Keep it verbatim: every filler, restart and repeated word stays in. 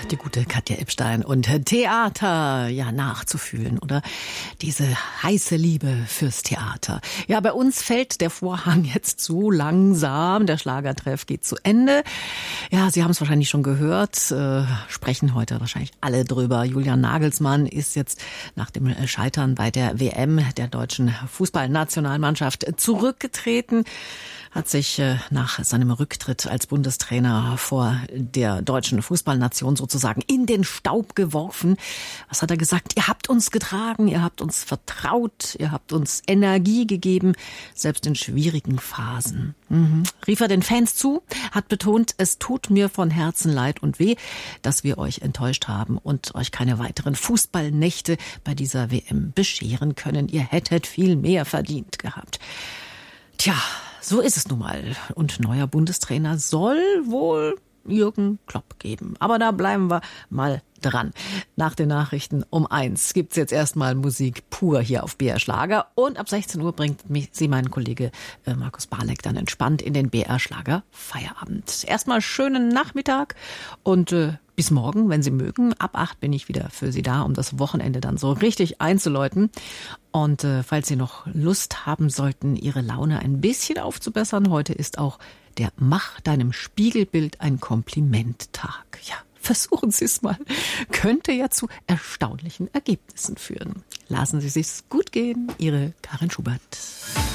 die gute Katja Epstein und Theater ja nachzufühlen oder diese heiße Liebe fürs Theater. Ja, bei uns fällt der Vorhang jetzt so langsam. Der Schlagertreff geht zu Ende. Ja, Sie haben es wahrscheinlich schon gehört, äh, sprechen heute wahrscheinlich alle drüber. Julian Nagelsmann ist jetzt nach dem Scheitern bei der W M der deutschen Fußballnationalmannschaft zurückgetreten, hat sich nach seinem Rücktritt als Bundestrainer vor der deutschen Fußballnation sozusagen in den Staub geworfen. Was hat er gesagt? Ihr habt uns getragen, ihr habt uns vertraut, ihr habt uns Energie gegeben, selbst in schwierigen Phasen. Mhm. Rief er den Fans zu, hat betont, es tut mir von Herzen leid und weh, dass wir euch enttäuscht haben und euch keine weiteren Fußballnächte bei dieser W M bescheren können. Ihr hättet viel mehr verdient gehabt. Tja, so ist es nun mal. Und neuer Bundestrainer soll wohl Jürgen Klopp geben. Aber da bleiben wir mal dran. Nach den Nachrichten um eins gibt's jetzt erstmal Musik pur hier auf B R Schlager. Und ab sechzehn Uhr bringt mich, sie mein Kollege äh, Markus Barleck dann entspannt in den B R Schlager Feierabend. Erstmal schönen Nachmittag und äh, bis morgen, wenn Sie mögen. Ab acht bin ich wieder für Sie da, um das Wochenende dann so richtig einzuläuten. Und äh, falls Sie noch Lust haben sollten, Ihre Laune ein bisschen aufzubessern, heute ist auch der Mach deinem Spiegelbild ein Kompliment-Tag. Ja, versuchen Sie es mal. Könnte ja zu erstaunlichen Ergebnissen führen. Lassen Sie sich's gut gehen. Ihre Karin Schubert.